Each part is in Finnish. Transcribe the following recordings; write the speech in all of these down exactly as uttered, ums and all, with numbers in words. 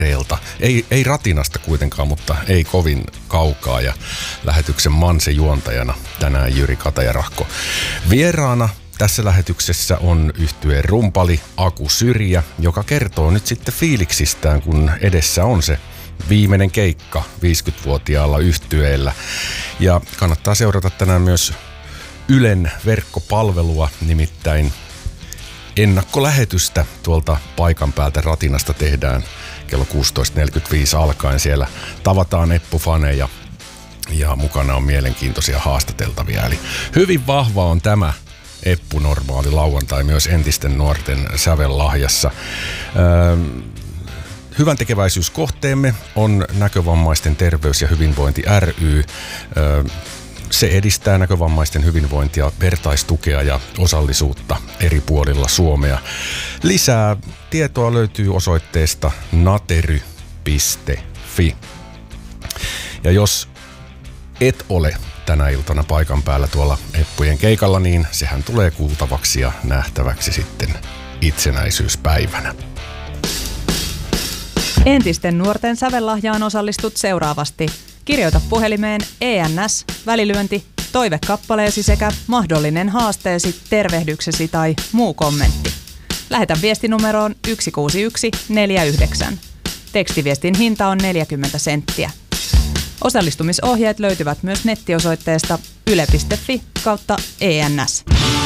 Ei, ei Ratinasta kuitenkaan, mutta ei kovin kaukaa, ja lähetyksen Manse-juontajana tänään Jyri Katajarahko. Vieraana tässä lähetyksessä on yhtyeen rumpali Aku Syrjä, joka kertoo nyt sitten fiiliksistään, kun edessä on se viimeinen keikka viisikymmentävuotiaalla yhtyeellä. Ja kannattaa seurata tänään myös Ylen verkkopalvelua, nimittäin ennakkolähetystä tuolta paikan päältä Ratinasta tehdään kello kuusitoista neljäkymmentäviisi alkaen. Siellä tavataan Eppu-faneja ja mukana on mielenkiintoisia haastateltavia. Eli hyvin vahva on tämä Eppu Normaali lauantai myös entisten nuorten sävellahjassa. Öö, hyvän tekeväisyyskohteemme on Näkövammaisten terveys- ja hyvinvointi ry. Öö, Se edistää näkövammaisten hyvinvointia, vertaistukea ja osallisuutta eri puolilla Suomea. Lisää tietoa löytyy osoitteesta natery piste fi. Ja jos et ole tänä iltana paikan päällä tuolla Eppujen keikalla, niin sehän tulee kuultavaksi ja nähtäväksi sitten itsenäisyyspäivänä. Entisten nuorten sävellahjaan osallistut seuraavasti. Kirjoita puhelimeen E N S, välilyönti, toivekappaleesi sekä mahdollinen haasteesi, tervehdyksesi tai muu kommentti. Lähetä viestinumeroon yksi kuusi yksi neljä yhdeksän. Tekstiviestin hinta on neljäkymmentä senttiä. Osallistumisohjeet löytyvät myös nettiosoitteesta yle piste fi kautta E N S.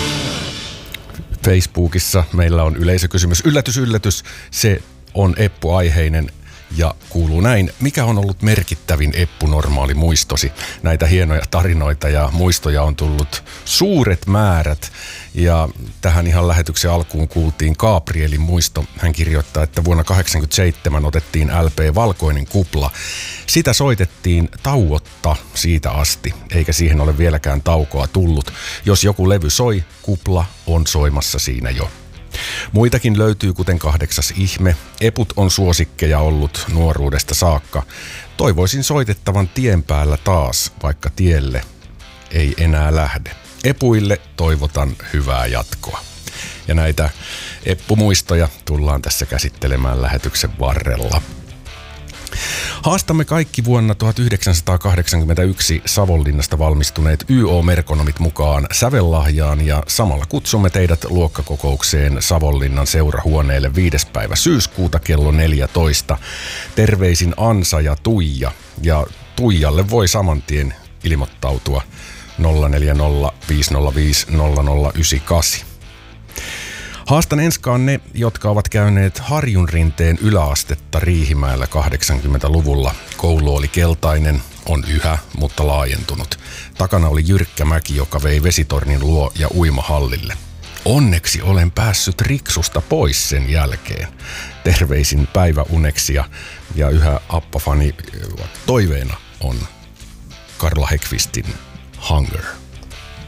Facebookissa meillä on yleisökysymys. Yllätys, yllätys, se on Eppu-aiheinen. Ja kuuluu näin: mikä on ollut merkittävin Eppu-normaali muistosi? Näitä hienoja tarinoita ja muistoja on tullut suuret määrät. Ja tähän ihan lähetyksen alkuun kuultiin Gabrielin muisto. Hän kirjoittaa, että vuonna tuhatyhdeksänsataakahdeksankymmentäseitsemän otettiin L P Valkoinen kupla. Sitä soitettiin tauotta siitä asti, eikä siihen ole vieläkään taukoa tullut. Jos joku levy soi, kupla on soimassa siinä jo. Muitakin löytyy, kuten Kahdeksas ihme. Eput on suosikkeja ollut nuoruudesta saakka. Toivoisin soitettavan tien päällä taas, vaikka tielle ei enää lähde. Epuille toivotan hyvää jatkoa. Ja näitä Eppu-muistoja tullaan tässä käsittelemään lähetyksen varrella. Haastamme kaikki vuonna tuhatyhdeksänsataakahdeksankymmentäyksi Savonlinnasta valmistuneet Y O-merkonomit mukaan sävellahjaan ja samalla kutsumme teidät luokkakokoukseen Savonlinnan seurahuoneelle viides päivä syyskuuta kello neljätoista. Terveisin Ansa ja Tuija, ja Tuijalle voi saman tien ilmoittautua nolla neljä nolla viisi nolla viisi nolla nolla yhdeksän kahdeksan. Haastan enskaan ne, jotka ovat käyneet Harjunrinteen yläastetta Riihimäellä kahdeksankymmentäluvulla. Koulu oli keltainen, on yhä, mutta laajentunut. Takana oli jyrkkä mäki, joka vei vesitornin luo ja uimahallille. Onneksi olen päässyt Riksusta pois sen jälkeen. Terveisin päiväuneksia, ja yhä Appa-fani toiveena on Karla Häggkvistin Hunger.